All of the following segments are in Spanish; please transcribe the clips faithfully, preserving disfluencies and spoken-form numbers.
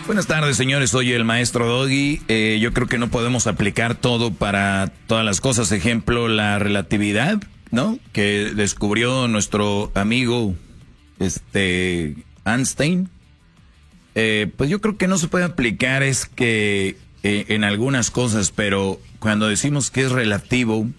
Buenas tardes, señores. Soy el maestro Doggy. Eh, yo creo que no podemos aplicar todo para todas las cosas. Ejemplo, la relatividad, ¿no? Que descubrió nuestro amigo, este, Einstein. Eh, pues yo creo que no se puede aplicar, es que eh, en algunas cosas, pero cuando decimos que es relativo,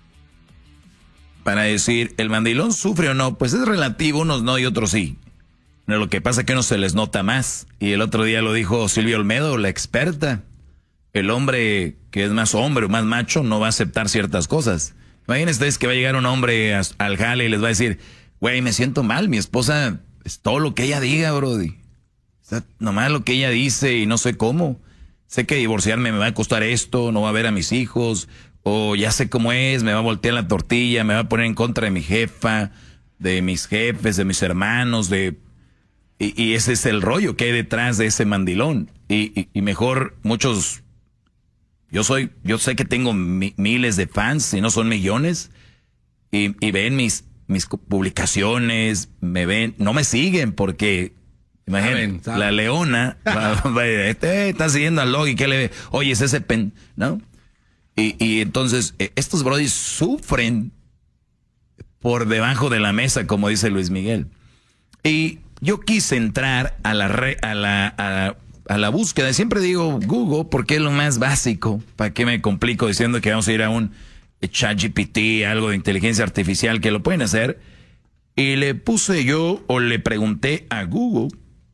para decir, ¿el mandilón sufre o no? Pues es relativo, unos no y otros sí. Pero lo que pasa es que a unos se les nota más. Y el otro día lo dijo Silvia Olmedo, la experta. El hombre que es más hombre o más macho no va a aceptar ciertas cosas. Imagínense ustedes que va a llegar un hombre a, al jale y les va a decir, güey, me siento mal, mi esposa es todo lo que ella diga, brody. O sea, nomás lo que ella dice y no sé cómo. Sé que divorciarme me va a costar esto, no va a ver a mis hijos, o ya sé cómo es, me va a voltear la tortilla, me va a poner en contra de mi jefa, de mis jefes, de mis hermanos, de... Y, y ese es el rollo que hay detrás de ese mandilón. Y, y, y mejor muchos... Yo soy, yo sé que tengo mi, miles de fans, si no son millones, y, y ven mis, mis publicaciones, me ven, no me siguen porque... Imagínate, la leona va, va, este, está siguiendo al Logi, ¿qué le ve? Oye, es ese pen, ¿no? Y, y entonces, eh, estos brodis sufren por debajo de la mesa, como dice Luis Miguel. Y yo quise entrar a la, re, a la, a, a la búsqueda. Siempre digo Google porque es lo más básico. ¿Para qué me complico diciendo que vamos a ir a un ChatGPT, algo de inteligencia artificial que lo pueden hacer? Y le puse yo, o le pregunté a Google,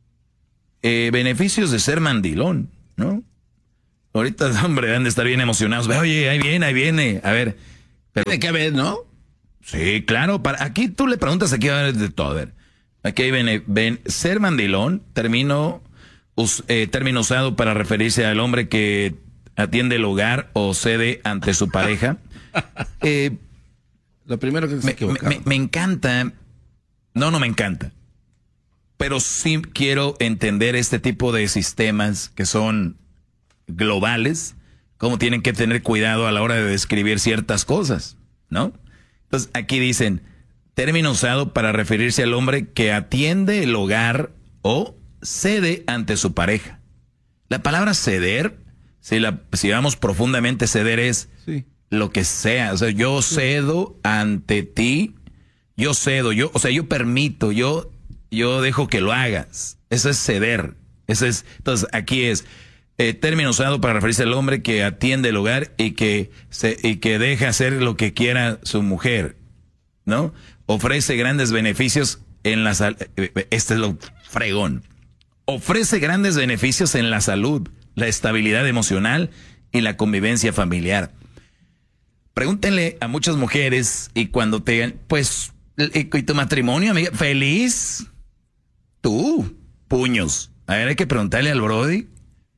Eh, beneficios de ser mandilón, ¿no? Ahorita, hombre, han de estar bien emocionados. Oye, ahí viene, ahí viene. A ver. Pero, tiene que ver, ¿no? Sí, claro. Para, aquí tú le preguntas, aquí va a haber de todo. A ver. Aquí viene, ven, ser mandilón, término, us, eh, término usado para referirse al hombre que atiende el hogar o cede ante su pareja. eh, Lo primero que se me, me, me encanta. No, no me encanta. Pero sí quiero entender este tipo de sistemas que son globales, cómo tienen que tener cuidado a la hora de describir ciertas cosas, ¿no? Entonces, aquí dicen, término usado para referirse al hombre que atiende el hogar o cede ante su pareja. La palabra ceder, si, la, si vamos profundamente, ceder es sí. lo que sea. O sea, yo cedo ante ti, yo cedo, yo, o sea, yo permito, yo... Yo dejo que lo hagas. Eso es ceder. Eso es, entonces, aquí es eh, término usado para referirse al hombre que atiende el hogar y que, se, y que deja hacer lo que quiera su mujer, ¿no? Ofrece grandes beneficios en la salud. Este es lo fregón. Ofrece grandes beneficios en la salud, la estabilidad emocional y la convivencia familiar. Pregúntenle a muchas mujeres y cuando te, pues, ¿y tu matrimonio, amiga? ¿Feliz? Tú, puños. A ver, hay que preguntarle al Brody.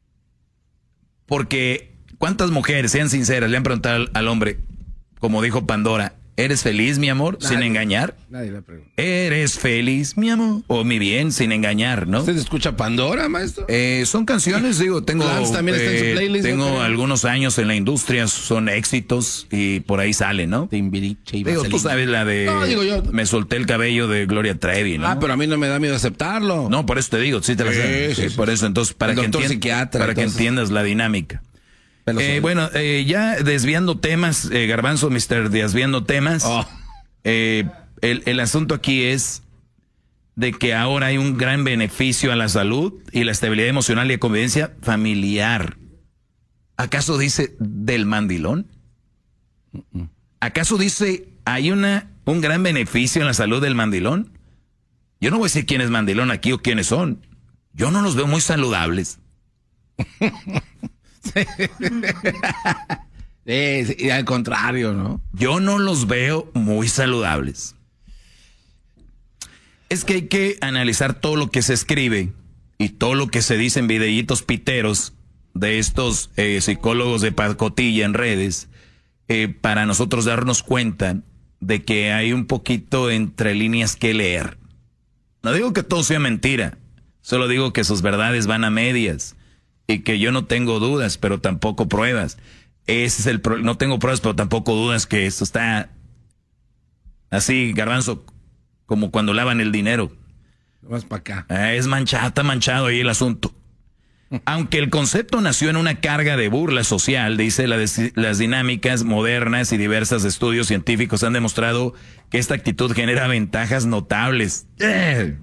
Porque, ¿cuántas mujeres, sean sinceras, le han preguntado al, al hombre, como dijo Pandora, ¿eres feliz, mi amor? Nadie, sin engañar. Nadie le pregunta. ¿Eres feliz, mi amor? O mi bien, sin engañar, ¿no? ¿Usted escucha Pandora, maestro? Eh, son canciones, digo, tengo, también está en su playlist, tengo ¿no? algunos años en la industria, son éxitos y por ahí sale, ¿no? Timbiriche y digo, tú sabes la de no, digo yo. Me solté el cabello de Gloria Trevi, ¿no? Ah, pero a mí no me da miedo aceptarlo. No, por eso te digo, sí te la sé. Sí, sí, sí, por eso, entonces, para, que, entien para que entiendas la dinámica. Eh, bueno, eh, ya desviando temas, eh, Garbanzo, mister Desviando temas, oh. eh, el, el asunto aquí es de que ahora hay un gran beneficio a la salud y la estabilidad emocional y la convivencia familiar. ¿Acaso dice del mandilón? ¿Acaso dice hay una un gran beneficio en la salud del mandilón? Yo no voy a decir quién es mandilón aquí o quiénes son. Yo no los veo muy saludables. Sí, sí, al contrario, ¿no? Yo no los veo muy saludables. Es que hay que analizar todo lo que se escribe y todo lo que se dice en videitos piteros de estos eh, psicólogos de pacotilla en redes eh, para nosotros darnos cuenta de que hay un poquito entre líneas que leer. No digo que todo sea mentira, solo digo que sus verdades van a medias. Y que yo no tengo dudas, pero tampoco pruebas. Ese es el problema. No tengo pruebas, pero tampoco dudas que esto está así, Garbanzo, como cuando lavan el dinero. Vas para acá. Eh, es manchado, está manchado ahí el asunto. Aunque el concepto nació en una carga de burla social, dice, la de, las dinámicas modernas y diversas estudios científicos han demostrado que esta actitud genera ventajas notables. ¡Eh!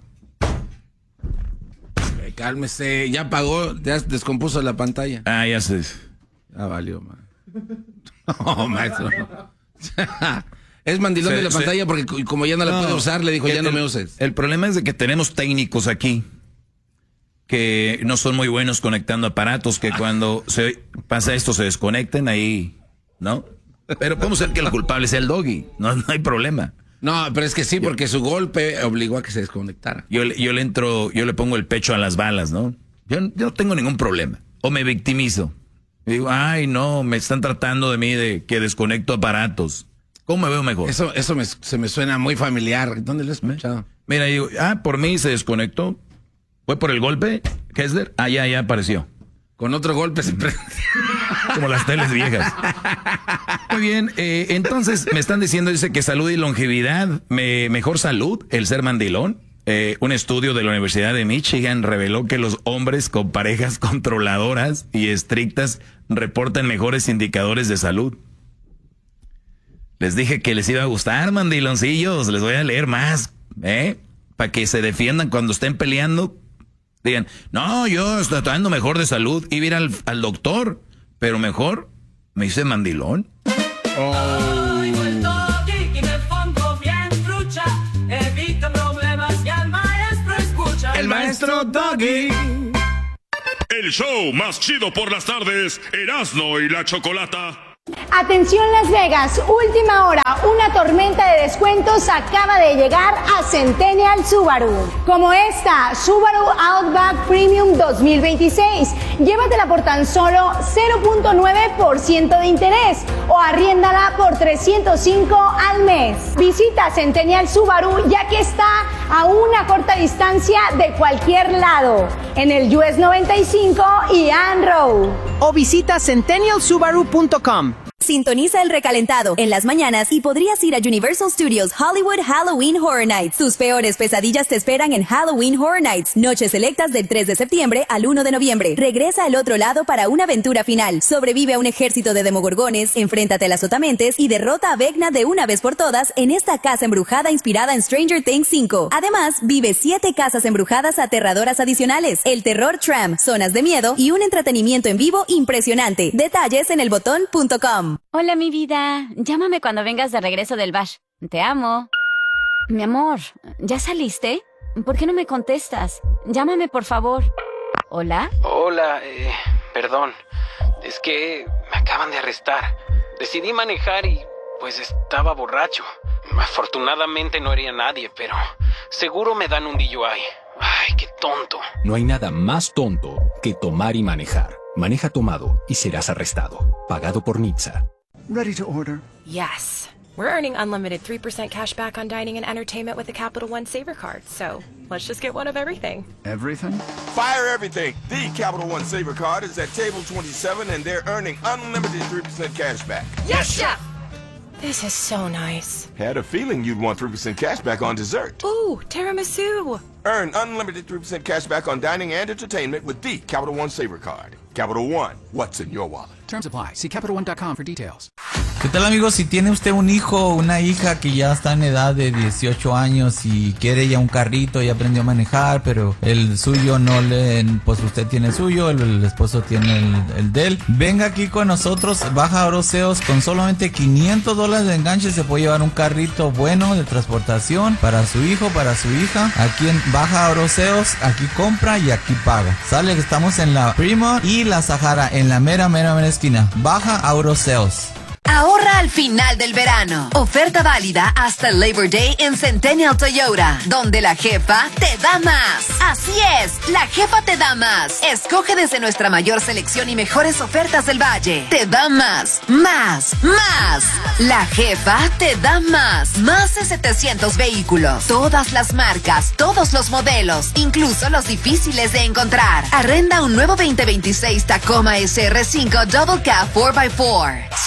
Cálmese, ya apagó, ya descompuso la pantalla. Ah, ya sé. Ya valió, man. No, maestro. Es mandilón se, de la se, pantalla porque como ya no la no, puede usar, le dijo, ya el, no me uses. El problema es de que tenemos técnicos aquí que no son muy buenos conectando aparatos, que cuando se pasa esto se desconecten ahí, ¿no? Pero podemos ser que el culpable sea el Doggy, no, no hay problema. No, pero es que sí, porque su golpe obligó a que se desconectara. Yo, yo le entro, yo le pongo el pecho a las balas, ¿no? Yo, yo no tengo ningún problema. O me victimizo. Y digo, ay, no, me están tratando de mí de que desconecto aparatos. ¿Cómo me veo mejor? Eso, eso me, se me suena muy familiar. ¿Dónde lo he escuchado? Mira, digo, ah, por mí se desconectó. ¿Fue por el golpe, Kessler? Ah, ya, ya apareció. Con otro golpe se prende. Como las teles viejas. Muy bien, eh, entonces me están diciendo, dice que salud y longevidad, me, mejor salud, el ser mandilón. Eh, un estudio de la Universidad de Michigan reveló que los hombres con parejas controladoras y estrictas reportan mejores indicadores de salud. Les dije que les iba a gustar, mandiloncillos, les voy a leer más, ¿eh? Para que se defiendan cuando estén peleando. Digan, no, yo estoy ando mejor de salud, iba a ir al, al doctor, pero mejor me hice mandilón. Oh. El maestro Doggy. El show más chido por las tardes, Erasmo y la Chocolata. Atención Las Vegas, última hora, una tormenta de descuentos acaba de llegar a Centennial Subaru. Como esta, Subaru Outback Premium dos mil veintiséis. Llévatela por tan solo cero punto nueve por ciento de interés o arriéndala por trescientos cinco al mes. Visita Centennial Subaru ya que está a una corta distancia de cualquier lado, en el U S noventa y cinco y Ann Road. O visita centennial subaru punto com. Sintoniza el recalentado en las mañanas y podrías ir a Universal Studios Hollywood Halloween Horror Nights. Tus peores pesadillas te esperan en Halloween Horror Nights. Noches selectas del tres de septiembre al uno de noviembre. Regresa al otro lado para una aventura final. Sobrevive a un ejército de demogorgones, enfréntate a las otamentes y derrota a Vecna de una vez por todas en esta casa embrujada inspirada en Stranger Things cinco. Además, vive siete casas embrujadas aterradoras adicionales, el terror tram, zonas de miedo y un entretenimiento en vivo impresionante. Detalles en el botón punto com. Hola, mi vida. Llámame cuando vengas de regreso del bash. Te amo. Mi amor, ¿ya saliste? ¿Por qué no me contestas? Llámame, por favor. ¿Hola? Hola, eh, perdón. Es que me acaban de arrestar. Decidí manejar y, pues, estaba borracho. Afortunadamente no hería a nadie, pero seguro me dan un D U I. Ay, qué tonto. No hay nada más tonto que tomar y manejar. Maneja tomado y serás arrestado. Pagado por N H T S A. Ready to order? Yes. We're earning unlimited three percent cash back on dining and entertainment with the Capital One Saver Card. So let's just get one of everything. Everything? Fire everything. The Capital One Saver Card is at table twenty-seven and they're earning unlimited three percent cash back. Yes, Chef! This is so nice. Had a feeling you'd want three percent cash back on dessert. Ooh, tiramisu. Earn unlimited three percent cash back on dining and entertainment with the Capital One Saver Card. Capital One, what's in your wallet? Terms apply. See capital one dot com for details. ¿Qué tal, amigos? Si tiene usted un hijo o una hija que ya está en edad de dieciocho años y quiere ya un carrito, ya aprendió a manejar, pero el suyo no le... Pues usted tiene el suyo, el, el esposo tiene el, el de él. Venga aquí con nosotros, Baja Oroseos, con solamente quinientos dólares de enganche se puede llevar un carrito bueno de transportación para su hijo, para su hija. Aquí en Baja Oroseos, aquí compra y aquí paga. Sale que estamos en la Prima y la Sahara, en la mera, mera, mera esquina. Baja Oroseos. Ahorra al final del verano. Oferta válida hasta el Labor Day en Centennial Toyota, donde la jefa te da más. Así es, la jefa te da más. Escoge desde nuestra mayor selección y mejores ofertas del Valle. Te da más, más, más. La jefa te da más. Más de setecientos vehículos. Todas las marcas, todos los modelos, incluso los difíciles de encontrar. Arrenda un nuevo veinte veintiséis Tacoma S R cinco Double Cab cuatro por cuatro. Solo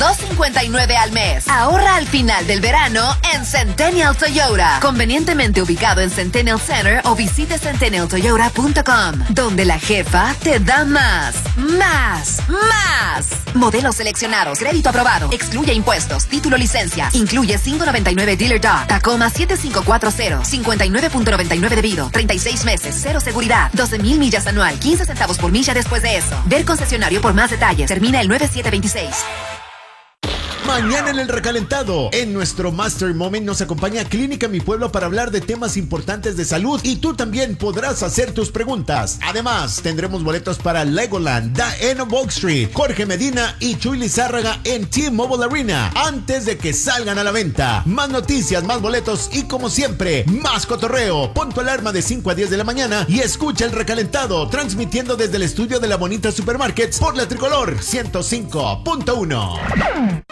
dos cincuenta y nueve al mes. Ahorra al final del verano en Centennial Toyota. Convenientemente ubicado en Centennial Center o visite centennial toyota punto com, donde la jefa te da más, más, más. Modelos seleccionados, crédito aprobado, excluye impuestos, título licencia, incluye cinco noventa y nueve Dealer Dog, Tacoma siete cinco cuatro cero, cincuenta y nueve punto noventa y nueve debido, treinta y seis meses, cero seguridad, doce mil millas anual, quince centavos por milla después de eso. Ver concesionario por más detalles, termina el nueve siete veintiséis. Mañana en el recalentado, en nuestro Master Moment nos acompaña Clínica Mi Pueblo para hablar de temas importantes de salud y tú también podrás hacer tus preguntas. Además, tendremos boletos para Legoland, The End of Oak Street, Jorge Medina y Chuy Lizárraga en T-Mobile Arena antes de que salgan a la venta. Más noticias, más boletos y como siempre, más cotorreo. Pon tu alarma de cinco a diez de la mañana y escucha el recalentado, transmitiendo desde el estudio de la Bonita Supermarkets por la Tricolor ciento cinco punto uno.